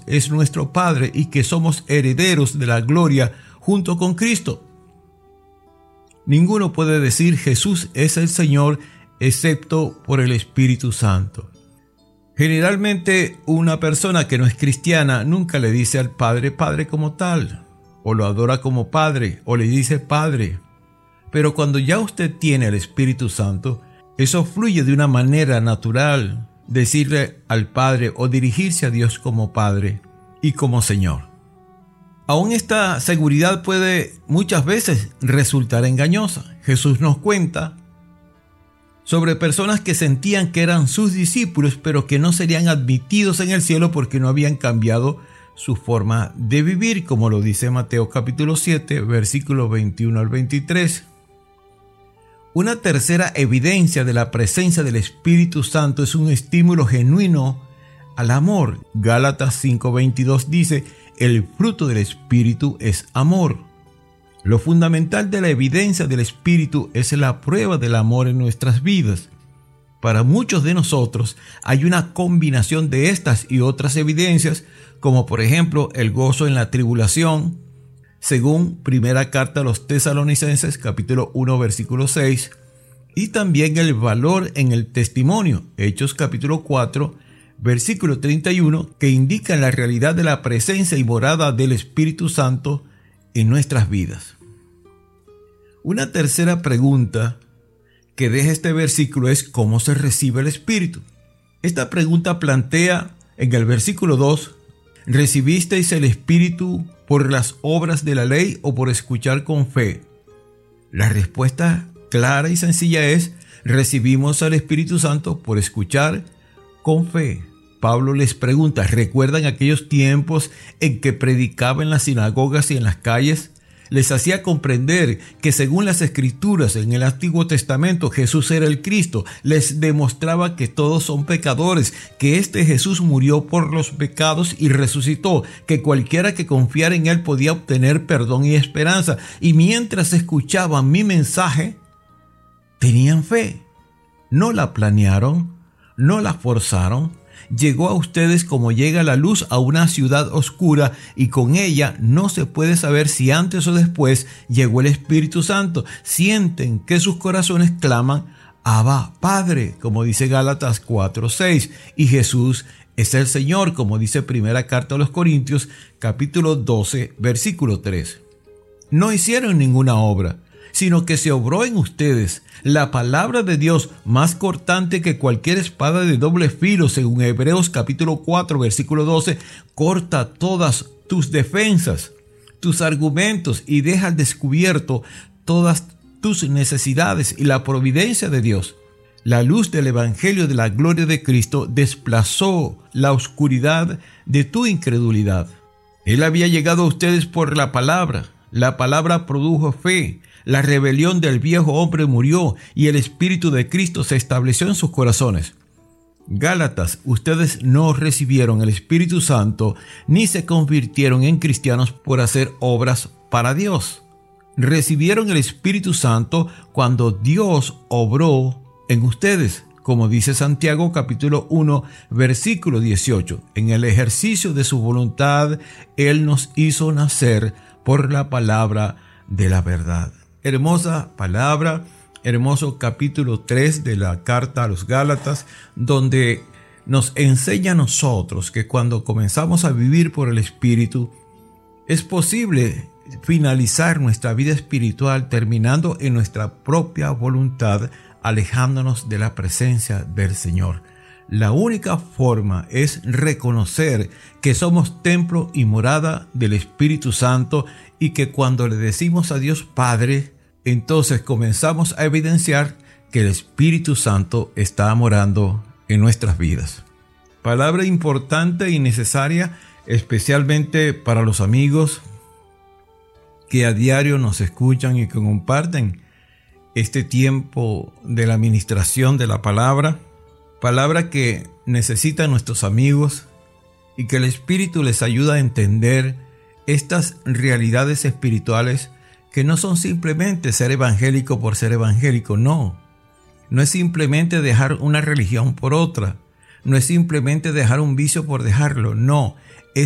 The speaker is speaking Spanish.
es nuestro Padre y que somos herederos de la gloria junto con Cristo. Ninguno puede decir Jesús es el Señor excepto por el Espíritu Santo. Generalmente una persona que no es cristiana nunca le dice al Padre, Padre como tal, o lo adora como Padre, o le dice Padre. Pero cuando ya usted tiene el Espíritu Santo, eso fluye de una manera natural, decirle al Padre o dirigirse a Dios como Padre y como Señor. Aún esta seguridad puede muchas veces resultar engañosa. Jesús nos cuenta sobre personas que sentían que eran sus discípulos, pero que no serían admitidos en el cielo porque no habían cambiado su forma de vivir, como lo dice Mateo capítulo 7, versículos 21 al 23. Una tercera evidencia de la presencia del Espíritu Santo es un estímulo genuino al amor. Gálatas 5:22 dice, el fruto del Espíritu es amor. Lo fundamental de la evidencia del Espíritu es la prueba del amor en nuestras vidas. Para muchos de nosotros hay una combinación de estas y otras evidencias, como por ejemplo el gozo en la tribulación, según primera carta a los Tesalonicenses, capítulo 1, versículo 6, y también el valor en el testimonio, Hechos capítulo 4, versículo 31, que indican la realidad de la presencia y morada del Espíritu Santo en nuestras vidas. Una tercera pregunta que deja este versículo es ¿cómo se recibe el Espíritu? Esta pregunta plantea en el versículo 2, ¿recibisteis el Espíritu por las obras de la ley o por escuchar con fe? La respuesta clara y sencilla es, recibimos al Espíritu Santo por escuchar con fe. Pablo les pregunta, ¿recuerdan aquellos tiempos en que predicaba en las sinagogas y en las calles? Les hacía comprender que según las Escrituras en el Antiguo Testamento Jesús era el Cristo. Les demostraba que todos son pecadores, que este Jesús murió por los pecados y resucitó, que cualquiera que confiara en él podía obtener perdón y esperanza. Y mientras escuchaban mi mensaje, tenían fe. No la planearon, no la forzaron. Llegó a ustedes como llega la luz a una ciudad oscura y con ella no se puede saber si antes o después llegó el Espíritu Santo. Sienten que sus corazones claman, Abba, Padre, como dice Gálatas 4:6, y Jesús es el Señor, como dice primera carta a los Corintios, capítulo 12, versículo 3. No hicieron ninguna obra, sino que se obró en ustedes la palabra de Dios más cortante que cualquier espada de doble filo, según Hebreos capítulo 4, versículo 12, corta todas tus defensas, tus argumentos y deja al descubierto todas tus necesidades y la providencia de Dios. La luz del Evangelio de la gloria de Cristo desplazó la oscuridad de tu incredulidad. Él había llegado a ustedes por la palabra. La palabra produjo fe. La rebelión del viejo hombre murió y el Espíritu de Cristo se estableció en sus corazones. Gálatas, ustedes no recibieron el Espíritu Santo ni se convirtieron en cristianos por hacer obras para Dios. Recibieron el Espíritu Santo cuando Dios obró en ustedes, como dice Santiago capítulo 1, versículo 18. En el ejercicio de su voluntad, Él nos hizo nacer por la palabra de la verdad. Hermosa palabra, hermoso capítulo 3 de la carta a los Gálatas, donde nos enseña a nosotros que cuando comenzamos a vivir por el Espíritu, es posible finalizar nuestra vida espiritual terminando en nuestra propia voluntad, alejándonos de la presencia del Señor. La única forma es reconocer que somos templo y morada del Espíritu Santo y que cuando le decimos a Dios Padre, entonces comenzamos a evidenciar que el Espíritu Santo está morando en nuestras vidas. Palabra importante y necesaria, especialmente para los amigos que a diario nos escuchan y que comparten este tiempo de la administración de la palabra. Palabra que necesitan nuestros amigos y que el Espíritu les ayuda a entender estas realidades espirituales que no son simplemente ser evangélico por ser evangélico, no. No es simplemente dejar una religión por otra, no es simplemente dejar un vicio por dejarlo, no.